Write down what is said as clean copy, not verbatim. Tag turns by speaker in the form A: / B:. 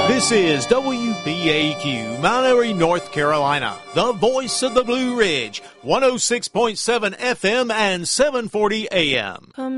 A: This is WBAQ, Mount Airy, North Carolina, the voice of the Blue Ridge, 106.7 FM and 740 AM.